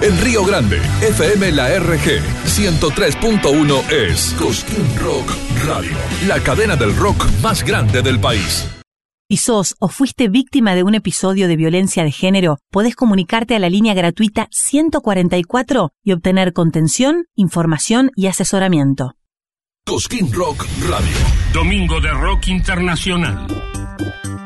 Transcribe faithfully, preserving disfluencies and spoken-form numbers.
En Río Grande, F M La R G ciento tres punto uno es Cosquín Rock Radio, la cadena del rock más grande del país. Si sos o fuiste víctima de un episodio de violencia de género, podés comunicarte a la línea gratuita ciento cuarenta y cuatro y obtener contención, información y asesoramiento. Cosquín Rock Radio. Domingo de Rock Internacional.